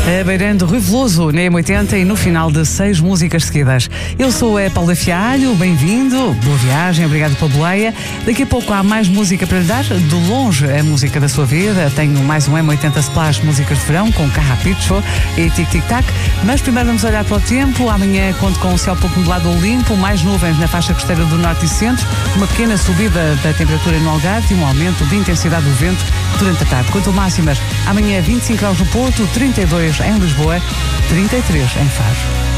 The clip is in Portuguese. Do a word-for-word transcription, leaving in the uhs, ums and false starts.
Beirando Rui Veloso, na M oitenta e no final de seis músicas seguidas. Eu sou a Paula Fialho, bem-vindo, boa viagem, obrigado pela boleia. Daqui a pouco há mais música para lhe dar, de longe a música da sua vida. Tenho mais um M oitenta Splash, músicas de verão, com Carrapicho e Tic Tic Tac. Mas primeiro vamos olhar para o tempo. Amanhã conto com um céu pouco nublado ou limpo, mais nuvens na faixa costeira do norte e centro, uma pequena subida da temperatura no Algarve e um aumento de intensidade do vento durante a tarde. Quanto a máximas, amanhã vinte e cinco graus no Porto, trinta e dois em Lisboa, trinta e três em Faro.